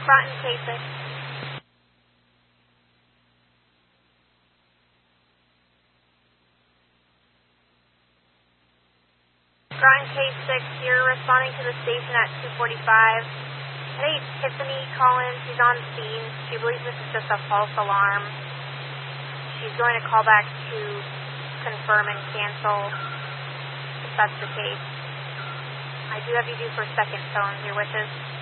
Groton K6. Groton K6, you're responding to the station at 2:45. Hey, Tiffany Collins, she's on scene. She believes this is just a false alarm. She's going to call back to confirm and cancel if that's the case. I do have you due for second phone. Your wishes?